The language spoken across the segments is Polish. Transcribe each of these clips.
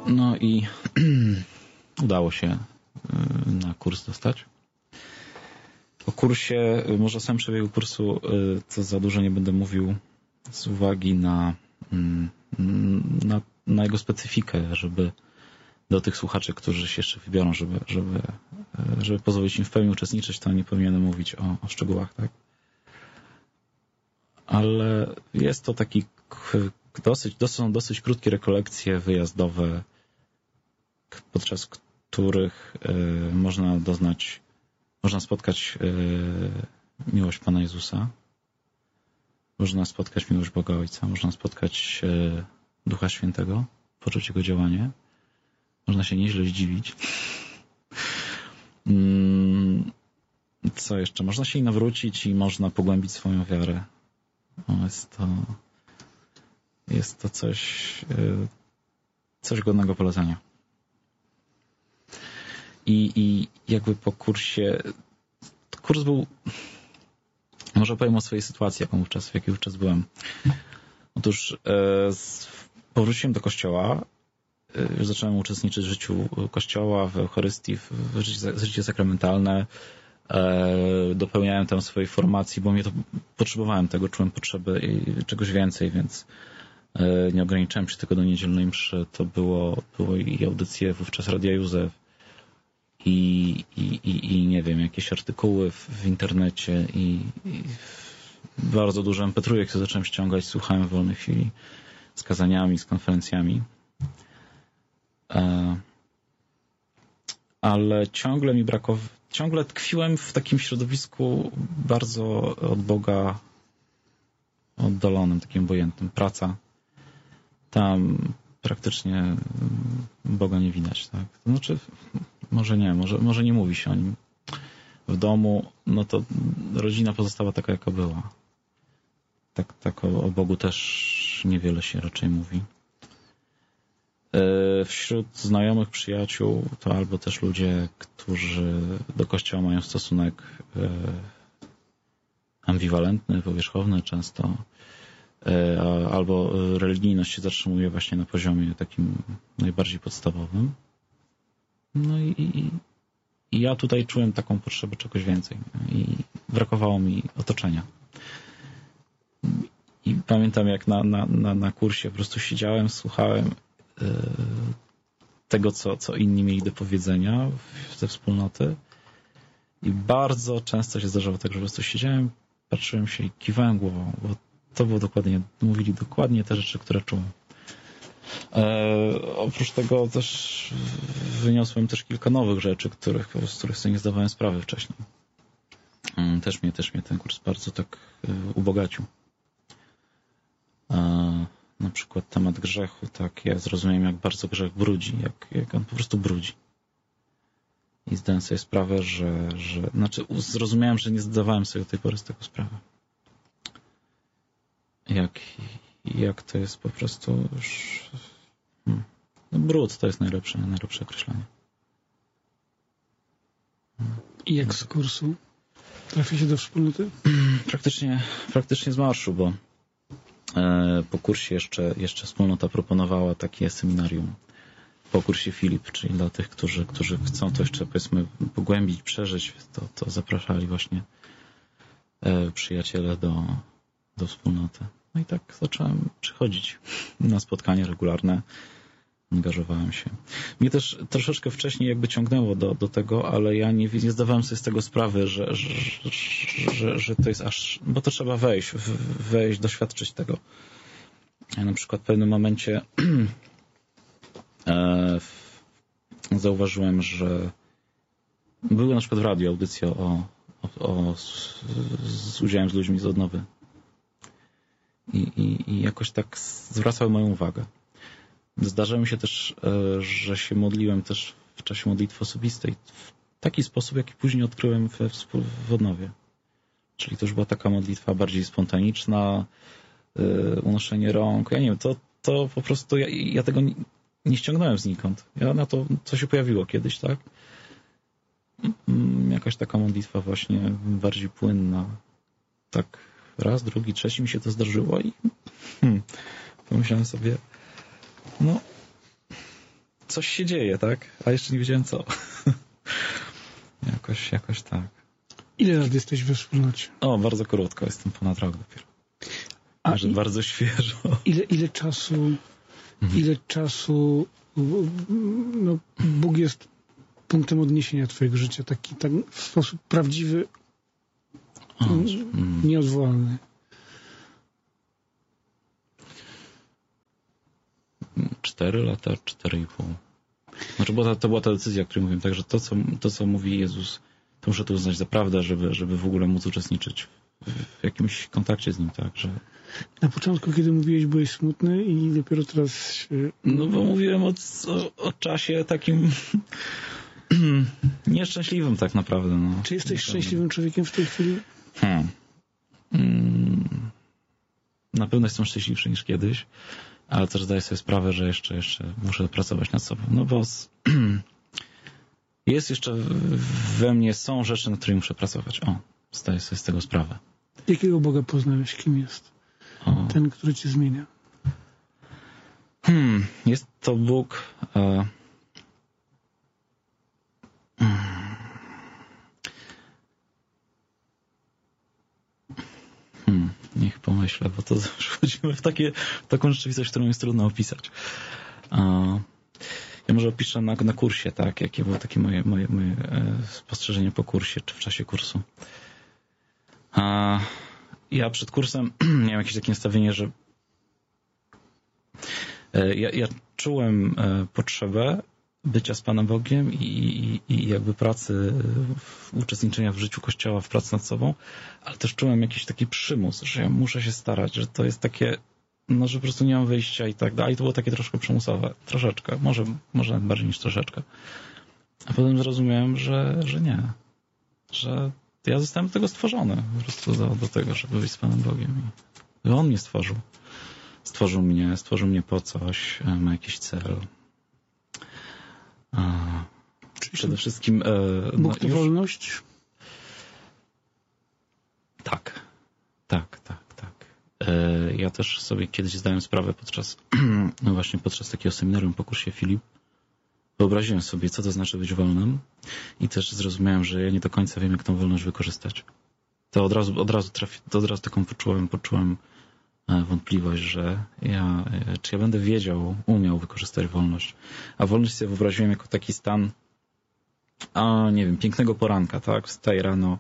No i udało się na kurs dostać. O kursie, może o samym przebiegu kursu to za dużo nie będę mówił z uwagi na jego specyfikę, żeby do tych słuchaczy, którzy się jeszcze wybiorą, żeby pozwolić im w pełni uczestniczyć, to nie powinienem mówić o szczegółach, tak? Ale jest to taki dosyć krótkie rekolekcje wyjazdowe, podczas których można spotkać miłość Pana Jezusa, można spotkać miłość Boga Ojca, można spotkać Ducha Świętego, poczuć Jego działanie, można się nieźle zdziwić. Co jeszcze? Można się i nawrócić i można pogłębić swoją wiarę. Jest to coś godnego polecenia. I jakby po kursie, kurs był, może opowiem o swojej sytuacji, w jakiej wówczas byłem. Otóż powróciłem do kościoła, zacząłem uczestniczyć w życiu kościoła, w Eucharystii, w życie sakramentalne, dopełniałem tam swojej formacji, bo potrzebowałem tego, czułem potrzebę czegoś więcej, więc nie ograniczałem się tylko do niedzielnej mszy. To było i audycje wówczas Radia Józef i nie wiem, jakieś artykuły w internecie i bardzo dużo MP3, co zacząłem ściągać, słuchałem w wolnej chwili z kazaniami, z konferencjami. Ale ciągle tkwiłem w takim środowisku bardzo od Boga oddalonym, takim obojętnym. Praca. Tam praktycznie Boga nie widać, tak? To znaczy, może nie mówi się o nim. W domu, no to rodzina pozostała taka, jaka była. Tak o Bogu też niewiele się raczej mówi. Wśród znajomych, przyjaciół to albo też ludzie, którzy do Kościoła mają stosunek ambiwalentny, powierzchowny często, albo religijność się zatrzymuje właśnie na poziomie takim najbardziej podstawowym. No i ja tutaj czułem taką potrzebę czegoś więcej i brakowało mi otoczenia. I pamiętam, jak na kursie po prostu siedziałem, słuchałem tego, co inni mieli do powiedzenia ze wspólnoty i bardzo często się zdarzało tak, że po prostu siedziałem, patrzyłem się i kiwałem głową, bo to było mówili dokładnie te rzeczy, które czułem. Oprócz tego też wyniosłem kilka nowych rzeczy, z których sobie nie zdawałem sprawy wcześniej. Też mnie ten kurs bardzo tak ubogacił. Na przykład temat grzechu, tak, ja zrozumiałem, jak bardzo grzech brudzi, jak on po prostu brudzi. I zdałem sobie sprawę, zrozumiałem, że nie zdawałem sobie do tej pory z tego sprawy. Jak to jest po prostu już... brud to jest najlepsze określenie. I jak z kursu? Trafi się do wspólnoty? Praktycznie z marszu, bo po kursie jeszcze wspólnota proponowała takie seminarium po kursie Filip, czyli dla tych, którzy chcą to jeszcze, powiedzmy, pogłębić, przeżyć, to zapraszali właśnie przyjaciele do wspólnoty. No i tak zacząłem przychodzić na spotkania regularne, angażowałem się. Mnie też troszeczkę wcześniej jakby ciągnęło do tego, ale ja nie zdawałem sobie z tego sprawy, że to jest bo to trzeba wejść, doświadczyć tego. Ja na przykład w pewnym momencie zauważyłem, że były na przykład w radiu audycje z udziałem z ludźmi z odnowy. I jakoś tak zwracały moją uwagę. Zdarza mi się też, że się modliłem też w czasie modlitwy osobistej w taki sposób, jaki później odkryłem w odnowie. Czyli to już była taka modlitwa bardziej spontaniczna, unoszenie rąk. Ja nie wiem, to po prostu ja tego nie ściągnąłem znikąd. Ja na to się pojawiło kiedyś, tak? Jakaś taka modlitwa właśnie bardziej płynna. Tak raz, drugi, trzeci mi się to zdarzyło i pomyślałem sobie, coś się dzieje, tak? A jeszcze nie wiedziałem co. jakoś tak. Ile lat jesteś we wspólnocie? O, bardzo krótko, jestem ponad rok dopiero. Bardzo świeżo. Ile czasu no, Bóg jest punktem odniesienia twojego życia, taki tak w sposób prawdziwy, nieodwołalny? 4 lata, 4,5. Znaczy, to była ta decyzja, o której mówiłem, także to, co mówi Jezus, to muszę to uznać za prawdę, żeby w ogóle móc uczestniczyć w jakimś kontakcie z Nim, tak, że... Na początku, kiedy mówiłeś, byłeś smutny i dopiero teraz się... No bo mówiłem o czasie takim nieszczęśliwym tak naprawdę. No. Czy jesteś szczęśliwym człowiekiem w tej chwili? Na pewno jestem szczęśliwszy niż kiedyś, ale też zdaję sobie sprawę, że jeszcze muszę pracować nad sobą. No bo jest jeszcze we mnie, są rzeczy, nad którymi muszę pracować. Zdaję sobie z tego sprawę. Jakiego Boga poznałeś? Kim jest? Ten, który cię zmienia. Jest to Bóg... Niech pomyślę, bo to wchodzimy w taką rzeczywistość, którą jest trudno opisać. Ja może opiszę na kursie, tak, jakie było takie moje spostrzeżenie po kursie, czy w czasie kursu. Ja przed kursem miałem jakieś takie nastawienie, że ja czułem potrzebę bycia z Panem Bogiem i jakby pracy, uczestniczenia w życiu Kościoła, w pracy nad sobą, ale też czułem jakiś taki przymus, że ja muszę się starać, że to jest takie, no, że po prostu nie mam wyjścia i tak dalej. I to było takie troszkę przymusowe. Troszeczkę. Może nawet bardziej niż troszeczkę. A potem zrozumiałem, że nie. Że ja zostałem do tego stworzony. Po prostu do tego, żeby być z Panem Bogiem. I On mnie stworzył. Stworzył mnie po coś, ma jakiś cel. Przede wszystkim... Bóg to wolność? Tak. Ja też sobie kiedyś zdałem sprawę podczas takiego seminarium po kursie Filip. Wyobraziłem sobie, co to znaczy być wolnym i też zrozumiałem, że ja nie do końca wiem, jak tą wolność wykorzystać. To od razu taką poczułem wątpliwość, że czy ja będę umiał wykorzystać wolność. A wolność sobie wyobraziłem jako taki stan, nie wiem, pięknego poranka, tak? Wstaję rano,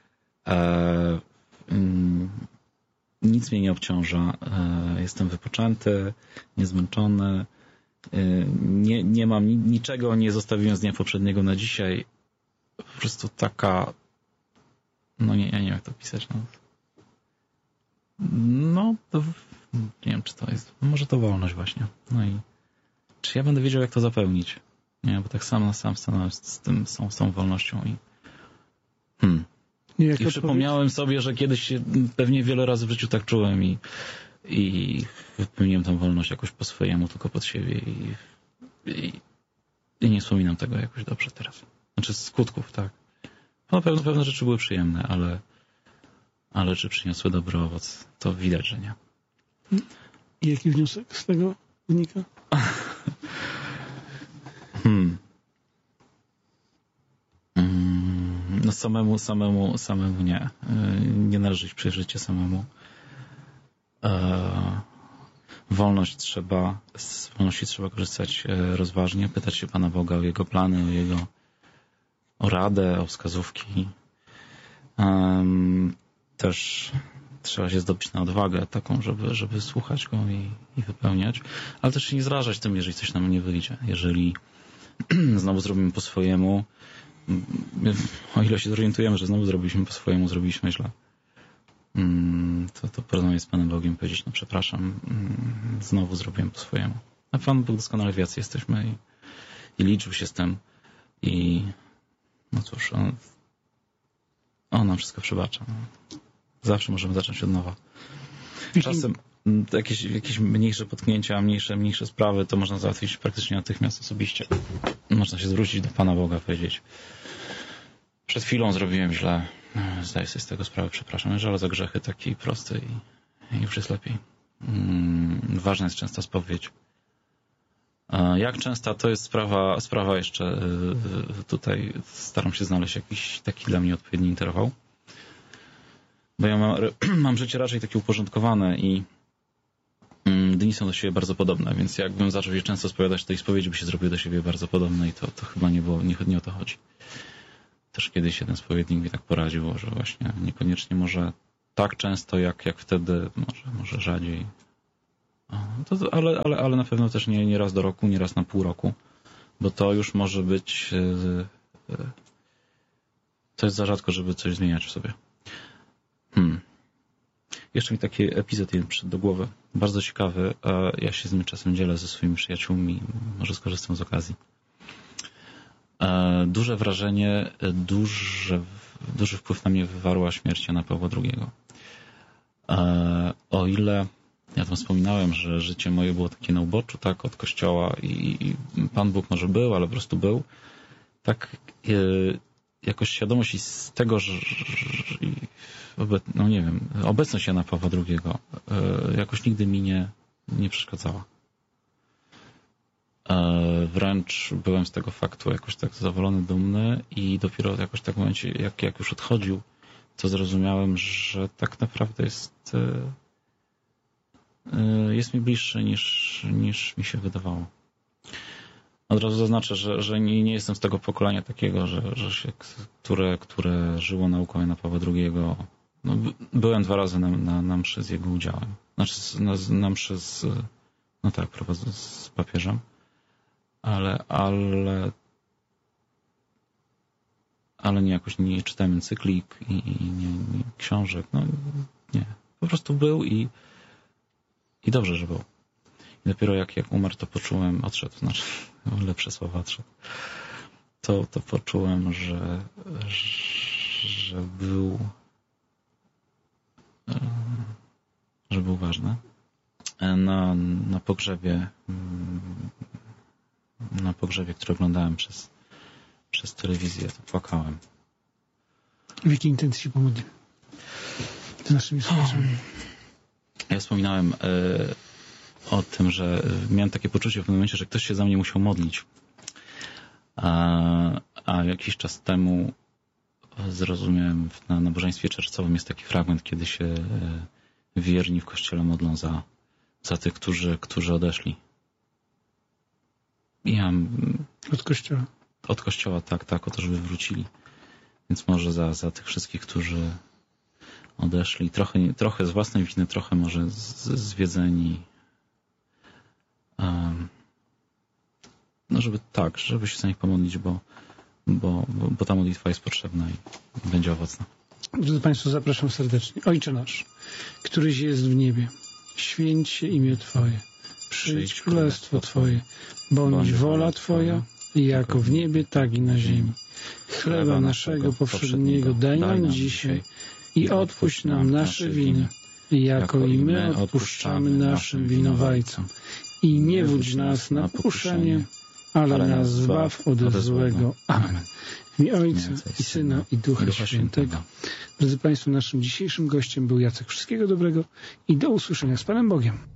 nic mnie nie obciąża, jestem wypoczęty, niezmęczony, nie mam niczego, nie zostawiłem z dnia poprzedniego na dzisiaj. Po prostu taka, ja nie wiem, jak to opisać. To nie wiem, czy to jest, może to wolność właśnie. No i czy ja będę wiedział, jak to zapełnić? Nie, bo tak sam stanąłem z tą wolnością i przypomniałem sobie, że kiedyś pewnie wiele razy w życiu tak czułem i wypełniłem tą wolność jakoś po swojemu, tylko pod siebie i nie wspominam tego jakoś dobrze teraz. Znaczy z skutków, tak. No pewne rzeczy były przyjemne, ale czy przyniosły dobry owoc, to widać, że nie. I jaki wniosek z tego wynika? No samemu nie. Nie należy iść przez życie samemu. Z wolności trzeba korzystać rozważnie, pytać się Pana Boga o Jego plany, o radę, o wskazówki. Też trzeba się zdobyć na odwagę taką, żeby słuchać Go i wypełniać, ale też się nie zrażać tym, jeżeli coś nam nie wyjdzie. Jeżeli znowu zrobimy po swojemu, o ile się zorientujemy, że znowu zrobiliśmy po swojemu, zrobiliśmy źle, to porozmawiać z Panem Bogiem, powiedzieć, przepraszam, znowu zrobiłem po swojemu. A Pan Bóg doskonale wie, jacy jesteśmy i liczył się z tym i no cóż, On nam wszystko przebacza. Zawsze możemy zacząć od nowa. Czasem jakieś mniejsze potknięcia, mniejsze sprawy, to można załatwić praktycznie natychmiast osobiście. Można się zwrócić do Pana Boga, powiedzieć: przed chwilą zrobiłem źle, zdaję sobie z tego sprawę, przepraszam, żal za grzechy, taki prosty i już jest lepiej. Ważna jest częsta spowiedź. Jak częsta, to jest sprawa jeszcze tutaj staram się znaleźć jakiś taki dla mnie odpowiedni interwał. Bo ja mam życie raczej takie uporządkowane i dni są do siebie bardzo podobne, więc jakbym zaczął się często spowiadać, to i spowiedzi by się zrobiły do siebie bardzo podobne i to chyba nie o to chodzi. Też kiedyś jeden spowiednik mi tak poradził, że właśnie niekoniecznie może tak często jak wtedy, może rzadziej. Ale na pewno też nie raz do roku, nie raz na pół roku, bo to już może być, to jest za rzadko, żeby coś zmieniać w sobie. Jeszcze mi taki epizod jeden przyszedł do głowy, bardzo ciekawy, ja się z nim czasem dzielę ze swoimi przyjaciółmi, może skorzystam z okazji. Duże wrażenie, duży wpływ na mnie wywarła śmierć Jana Pawła II. O ile ja tam wspominałem, że życie moje było takie na uboczu, tak, od kościoła i Pan Bóg może był, ale po prostu był, tak jakoś świadomość z tego, że no nie wiem, obecność Jana Pawła II jakoś nigdy mi nie przeszkadzała. Wręcz byłem z tego faktu jakoś tak zadowolony, dumny i dopiero jakoś tak w momencie, jak już odchodził, to zrozumiałem, że tak naprawdę jest mi bliższy niż mi się wydawało. Od razu zaznaczę, że nie jestem z tego pokolenia takiego, które żyło nauką Jana Pawła II. No, byłem 2 razy na mszy z jego udziałem. Znaczy na mszy z papieżem. Ale nie czytałem encyklik i nie książek. No nie. Po prostu był i dobrze, że był. I dopiero jak umarł, to poczułem, odszedł, znaczy lepsze słowa odszedł, to poczułem, że był ważny. Na pogrzebie, który oglądałem przez telewizję, to płakałem. W jakiej intencji się pomodlił? Z naszymi słuchaczami. Ja wspominałem o tym, że miałem takie poczucie w pewnym momencie, że ktoś się za mnie musiał modlić. A jakiś czas temu zrozumiałem, na nabożeństwie czerwcowym jest taki fragment, kiedy się wierni w kościele modlą za tych, którzy odeszli. Od kościoła. Od kościoła, tak, o to, żeby wrócili. Więc może za tych wszystkich, którzy odeszli, trochę z własnej winy, trochę może zwiedzeni. No żeby się za nich pomodlić, bo ta modlitwa jest potrzebna i będzie owocna. Drodzy Państwo, zapraszam serdecznie. Ojcze nasz, któryś jest w niebie, święć się imię Twoje, przyjdź królestwo Twoje, bądź wola Twoja, jako w niebie, tak i na ziemi. Chleba naszego powszedniego daj nam dzisiaj i odpuść nam nasze winy, jako i my odpuszczamy naszym winowajcom. I nie wódź nas na pokuszenie, ale nas zbaw od złego. Amen. W imię Ojca i Syna i Ducha Świętego. Drodzy Państwo, naszym dzisiejszym gościem był Jacek. Wszystkiego dobrego i do usłyszenia z Panem Bogiem.